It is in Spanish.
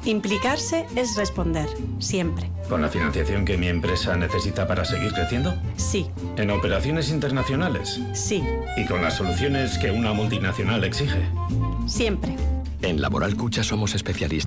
Implicarse es responder, siempre. ¿Con la financiación que mi empresa necesita para seguir creciendo? Sí. ¿En operaciones internacionales? Sí. ¿Y con las soluciones que una multinacional exige? Siempre. En Laboral Cucha somos especialistas